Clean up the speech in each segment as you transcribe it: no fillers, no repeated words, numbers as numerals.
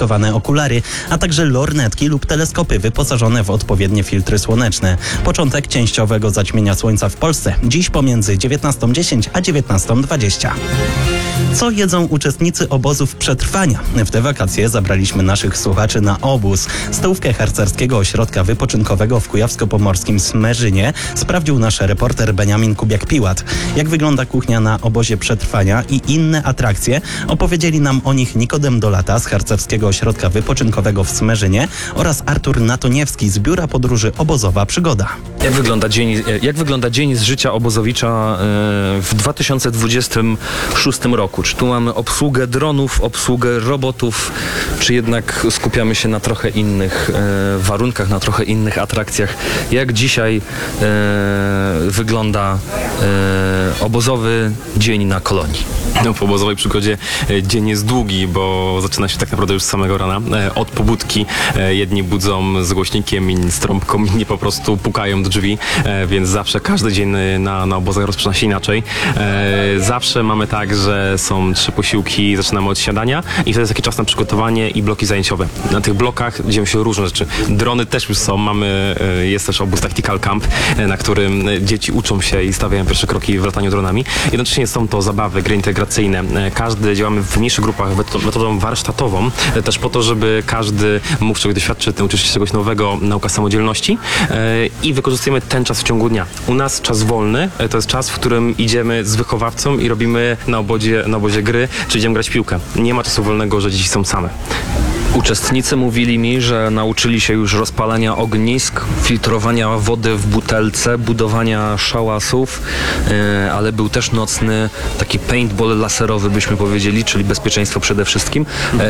certyfikowane okulary, a także lornetki lub teleskopy wyposażone w odpowiednie filtry słoneczne. Początek częściowego zaćmienia słońca w Polsce dziś pomiędzy 19:10 a 19:20. Co jedzą uczestnicy obozów przetrwania? W te wakacje zabraliśmy naszych słuchaczy na obóz. Stołówkę harcerskiego ośrodka wypoczynkowego w kujawsko-pomorskim Smerzynie sprawdził nasz reporter Beniamin Kubiak-Piłat. Jak wygląda kuchnia na obozie przetrwania i inne atrakcje, opowiedzieli nam o nich Nikodem Dolata z harcerskiego ośrodka wypoczynkowego w Smerzynie oraz Artur Natoniewski z biura podróży Obozowa Przygoda. Jak wygląda dzień z życia obozowicza w 2026 roku? Czy tu mamy obsługę dronów, obsługę robotów, czy jednak skupiamy się na trochę innych warunkach, na trochę innych atrakcjach? Jak dzisiaj wygląda obozowy dzień na kolonii? No, w obozowej przygodzie dzień jest długi, bo zaczyna się tak naprawdę już z samego rana. Od pobudki jedni budzą z głośnikiem, inni z trąbką, inni po prostu pukają do drzwi, więc zawsze każdy dzień na obozach rozpoczyna się inaczej. Zawsze mamy tak, że są 3 posiłki, zaczynamy od śniadania i wtedy jest taki czas na przygotowanie i bloki zajęciowe. Na tych blokach dzieją się różne rzeczy. Drony też już są, jest też obóz Tactical Camp, na którym dzieci uczą się i stawiają pierwsze kroki w lataniu dronami. Jednocześnie są to zabawy, gry integracyjne. Każdy działamy w mniejszych grupach metodą warsztatową, też po to, żeby każdy mógł czegoś doświadczyć, nauczyć się czegoś nowego, nauka samodzielności i wykorzystujemy ten czas w ciągu dnia. U nas czas wolny to jest czas, w którym idziemy z wychowawcą i robimy na obozie gry, czy idziemy grać w piłkę. Nie ma czasu wolnego, że dzieci są same. Uczestnicy mówili mi, że nauczyli się już rozpalania ognisk, filtrowania wody w butelce, budowania szałasów, ale był też nocny taki paintball laserowy, byśmy powiedzieli, czyli bezpieczeństwo przede wszystkim.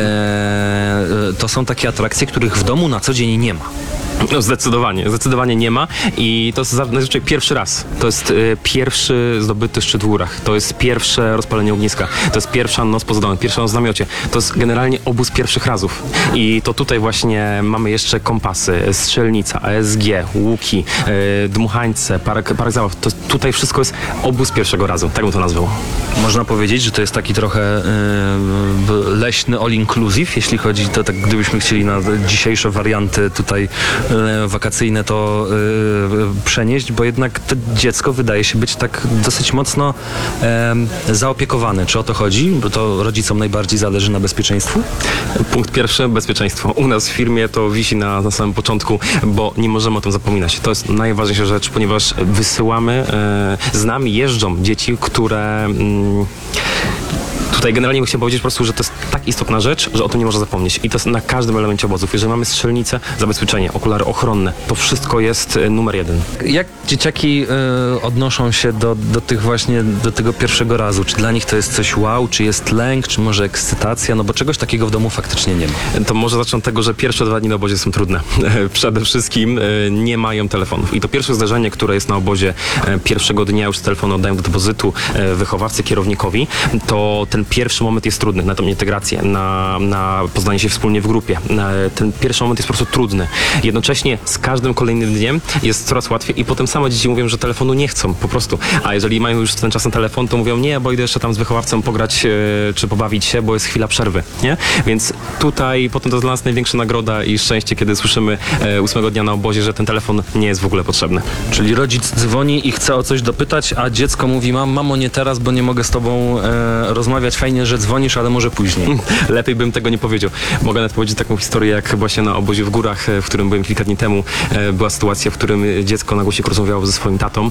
To są takie atrakcje, których w domu na co dzień nie ma. No zdecydowanie nie ma i to jest zazwyczaj pierwszy raz. To jest pierwszy zdobyty szczyt w górach. To jest pierwsze rozpalenie ogniska. To jest pierwsza noc poza domem, pierwsza noc w namiocie. To jest generalnie obóz pierwszych razów. I to tutaj właśnie mamy jeszcze kompasy, strzelnica, ASG, łuki, dmuchańce, park zabaw. To tutaj wszystko jest obóz pierwszego razu. Tak bym to nazwał. Można powiedzieć, że to jest taki trochę leśny all inclusive, jeśli chodzi, to tak gdybyśmy chcieli na dzisiejsze warianty tutaj wakacyjne to przenieść, bo jednak to dziecko wydaje się być tak dosyć mocno zaopiekowane. Czy o to chodzi? Bo to rodzicom najbardziej zależy na bezpieczeństwu? Punkt pierwszy, bezpieczeństwo. U nas w firmie to wisi na samym początku, bo nie możemy o tym zapominać. To jest najważniejsza rzecz, ponieważ wysyłamy, z nami jeżdżą dzieci, które... Tutaj generalnie chciałem powiedzieć po prostu, że to jest tak istotna rzecz, że o tym nie można zapomnieć. I to jest na każdym elemencie obozów. Jeżeli mamy strzelnicę, zabezpieczenie, okulary ochronne, to wszystko jest numer 1. Jak dzieciaki odnoszą się do tego pierwszego razu? Czy dla nich to jest coś wow? Czy jest lęk? Czy może ekscytacja? No bo czegoś takiego w domu faktycznie nie ma. To może zacznę od tego, że pierwsze 2 dni na obozie są trudne. Przede wszystkim nie mają telefonów. I to pierwsze zdarzenie, które jest na obozie pierwszego dnia, już telefon oddają do depozytu wychowawcy, kierownikowi, to ten pierwszy moment jest trudny na tą integrację, na poznanie się wspólnie w grupie. Ten pierwszy moment jest po prostu trudny. Jednocześnie z każdym kolejnym dniem jest coraz łatwiej i potem same dzieci mówią, że telefonu nie chcą po prostu. A jeżeli mają już ten czas na telefon, to mówią nie, bo idę jeszcze tam z wychowawcą pograć czy pobawić się, bo jest chwila przerwy. Nie? Więc tutaj potem to jest dla nas największa nagroda i szczęście, kiedy słyszymy 8 dnia na obozie, że ten telefon nie jest w ogóle potrzebny. Czyli rodzic dzwoni i chce o coś dopytać, a dziecko mówi mamo nie teraz, bo nie mogę z tobą rozmawiać. Fajnie, że dzwonisz, ale może później. Lepiej bym tego nie powiedział. Mogę nawet powiedzieć taką historię, jak właśnie na obozie w górach, w którym byłem kilka dni temu, była sytuacja, w którym dziecko na głośniku rozmawiało ze swoim tatą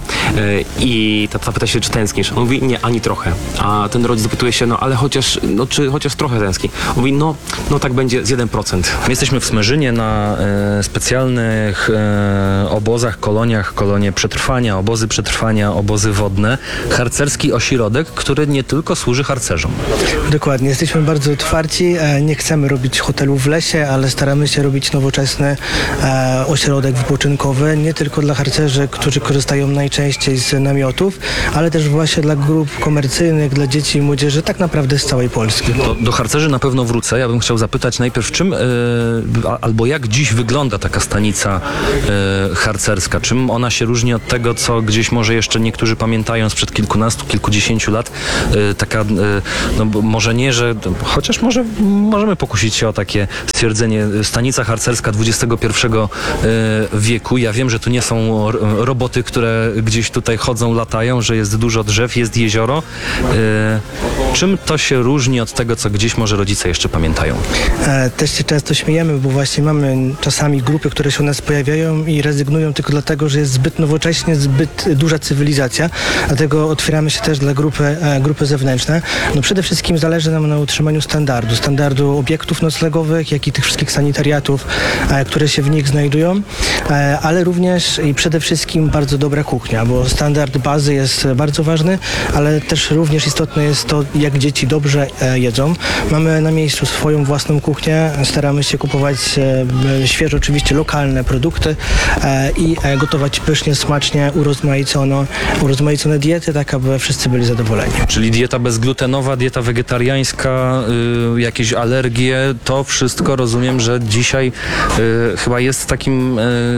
i tata pyta się, czy tęsknisz? On mówi, nie, ani trochę. A ten rodzic zapytuje się, ale czy chociaż trochę tęskni? On mówi, no tak będzie z 1%. My jesteśmy w Smerzynie na specjalnych obozach, koloniach, kolonie przetrwania, obozy wodne. Harcerski ośrodek, który nie tylko służy harcerzom. Dokładnie, jesteśmy bardzo otwarci, nie chcemy robić hotelu w lesie, ale staramy się robić nowoczesny ośrodek wypoczynkowy, nie tylko dla harcerzy, którzy korzystają najczęściej z namiotów, ale też właśnie dla grup komercyjnych, dla dzieci i młodzieży, tak naprawdę z całej Polski. Do harcerzy na pewno wrócę. Ja bym chciał zapytać najpierw, czym albo jak dziś wygląda taka stanica harcerska? Czym ona się różni od tego, co gdzieś może jeszcze niektórzy pamiętają sprzed kilkunastu, kilkudziesięciu lat? Taka, może nie, że chociaż chociaż może możemy pokusić się o takie stwierdzenie, stanica harcerska XXI wieku. Ja wiem, że tu nie są roboty, które gdzieś tutaj chodzą, latają, że jest dużo drzew, jest jezioro. Czym to się różni od tego, co gdzieś może rodzice jeszcze pamiętają? Też się często śmiejemy, bo właśnie mamy czasami grupy, które się u nas pojawiają i rezygnują tylko dlatego, że jest zbyt nowocześnie, zbyt duża cywilizacja. Dlatego otwieramy się też dla grupy zewnętrzne. No przede wszystkim zależy nam na utrzymaniu standardu obiektów noclegowych, jak i tych wszystkich sanitariatów, które się w nich znajdują, ale również i przede wszystkim bardzo dobra kuchnia, bo standard bazy jest bardzo ważny, ale też również istotne jest to, jak dzieci dobrze jedzą. Mamy na miejscu swoją własną kuchnię, staramy się kupować świeże, oczywiście lokalne produkty i gotować pysznie, smacznie, urozmaicone diety, tak aby wszyscy byli zadowoleni. Czyli dieta bezglutenowa, dieta wegetariańska, jakieś alergie, to wszystko rozumiem, że dzisiaj chyba jest takim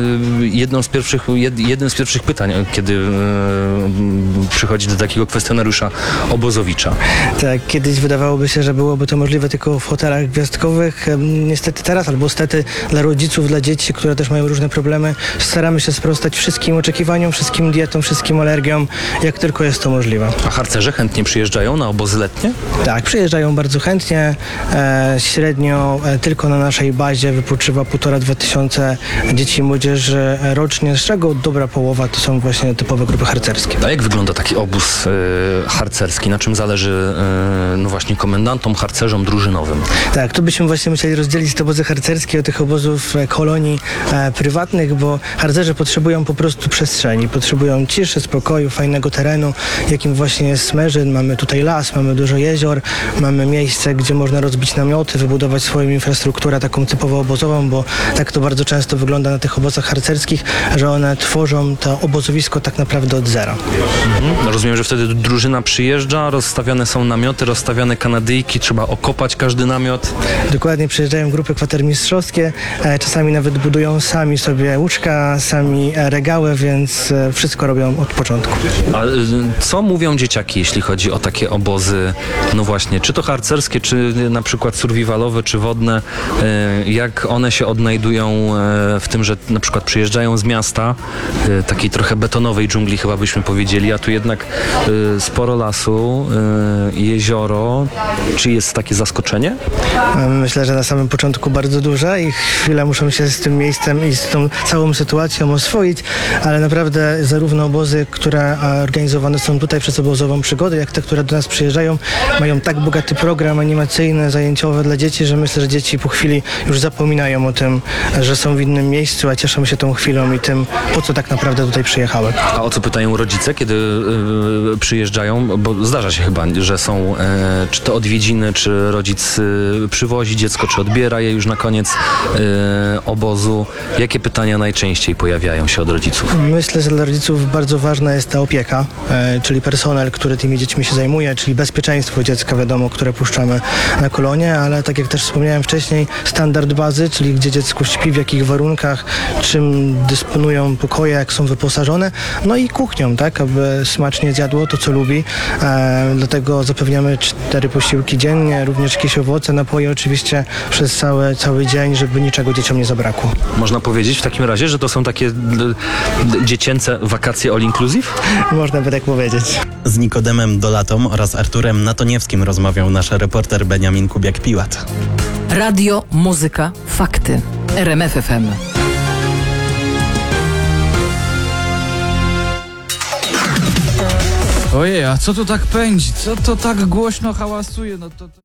jednym z pierwszych pytań, kiedy przychodzi do takiego kwestionariusza obozowicza. Tak, kiedyś wydawałoby się, że byłoby to możliwe tylko w hotelach gwiazdkowych. Niestety teraz, albo stety dla rodziców, dla dzieci, które też mają różne problemy, staramy się sprostać wszystkim oczekiwaniom, wszystkim dietom, wszystkim alergiom, jak tylko jest to możliwe. A harcerze chętnie przyjeżdżają na obozy letnie? Tak, przyjeżdżają bardzo chętnie. Średnio tylko na naszej bazie wypoczywa 1,5–2 tysiące dzieci i młodzieży rocznie, z czego dobra połowa to są właśnie typowe grupy harcerskie. A jak wygląda taki obóz harcerski? Na czym zależy no właśnie komendantom, harcerzom drużynowym? Tak, tu byśmy właśnie musieli rozdzielić te obozy harcerskie od tych obozów kolonii prywatnych, bo harcerze potrzebują po prostu przestrzeni, potrzebują ciszy, spokoju, fajnego terenu, jakim właśnie jest Smerzyn. Mamy tutaj las, mamy dużo jezior, mamy miejsce, gdzie można rozbić namioty, wybudować swoją infrastrukturę taką typowo obozową, bo tak to bardzo często wygląda na tych obozach harcerskich, że one tworzą to obozowisko tak naprawdę od zera. Rozumiem, że wtedy drużyna przyjeżdża, rozstawiane są namioty, rozstawiane kanadyjki, trzeba okopać każdy namiot. Dokładnie, przyjeżdżają grupy kwatermistrzowskie, czasami nawet budują sami sobie łóżka, sami regały, więc wszystko robią od początku. A co mówią dzieciaki, jeśli chodzi o takie obozy, no właśnie, czy to harcerskie, czy na przykład survivalowe, czy wodne, jak one się odnajdują w tym, że na przykład przyjeżdżają z miasta, takiej trochę betonowej dżungli chyba byśmy powiedzieli, a tu jednak sporo lasu, jezioro. Czy jest takie zaskoczenie? Myślę, że na samym początku bardzo duże i chwilę muszą się z tym miejscem i z tą całą sytuacją oswoić, ale naprawdę zarówno obozy, które organizowane są tutaj przez Obozową Przygodę, jak te, które do nas przyjeżdżają, mają tak bogaty program animacyjny, zajęciowy dla dzieci, że myślę, że dzieci po chwili już zapominają o tym, że są w innym miejscu, a cieszą się tą chwilą i tym, po co tak naprawdę tutaj przyjechały. A o co pytają rodzice, kiedy przyjeżdżają? Bo zdarza się chyba, że są czy to odwiedziny, czy rodzic przywozi dziecko, czy odbiera je już na koniec obozu. Jakie pytania najczęściej pojawiają się od rodziców? Myślę, że dla rodziców bardzo ważna jest ta opieka, czyli personel, który tymi dziećmi się zajmuje, czyli bezpieczeństwo dziecka, wiadomo, które puszczamy na kolonie, ale tak jak też wspomniałem wcześniej, standard bazy, czyli gdzie dziecko śpi, w jakich warunkach, czym dysponują pokoje, jak są wyposażone, no i kuchnią, tak, aby smacznie zjadło to, co lubi. Dlatego zapewniamy 4 posiłki dziennie, również jakieś owoce, napoje oczywiście przez cały dzień, żeby niczego dzieciom nie zabrakło. Można powiedzieć w takim razie, że to są takie dziecięce wakacje all inclusive? Można by tak powiedzieć. Z Nikodemem Dolatą oraz Arturem Natoniewskim rozmawiał nasz reporter Beniamin Kubiak-Piłat. Radio, muzyka, fakty. RMF FM. Ojej, a co tu tak pędzi? Co to tak głośno hałasuje? No to...